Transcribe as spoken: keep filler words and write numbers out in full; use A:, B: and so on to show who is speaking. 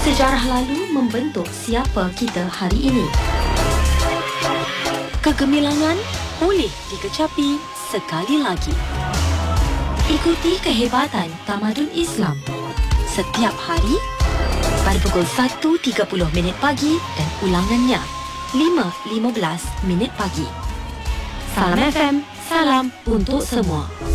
A: Sejarah lalu membentuk siapa kita hari ini. Kegemilangan boleh dikecapi sekali lagi. Ikuti kehebatan tamadun Islam setiap hari pada pukul satu tiga puluh minit pagi dan ulangannya lima lima belas minit pagi. Salam F M, salam untuk semua.